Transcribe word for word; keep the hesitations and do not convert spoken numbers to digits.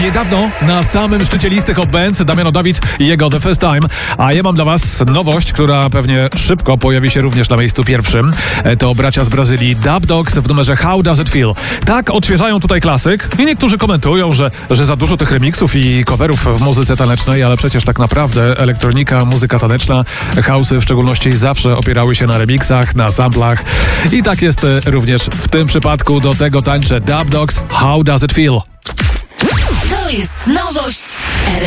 niedawno na samym szczycie listy Hot Bands Damiano David i jego The First Time. A ja mam dla was nowość, która pewnie szybko pojawi się również na miejscu pierwszym. To bracia z Brazylii Dub Dogs w numerze How Does It Feel. Tak odświeżają tutaj klasyk i niektórzy komentują, że, że za dużo tych remixów i coverów w muzyce tanecznej, ale przecież tak naprawdę elektronika, muzyka taneczna, house'y w szczególności zawsze opierały się na remixach, na samplach i tak jest również w tym przypadku. Do tego tańczę Dub Dogs How Does It Feel. To jest nowość.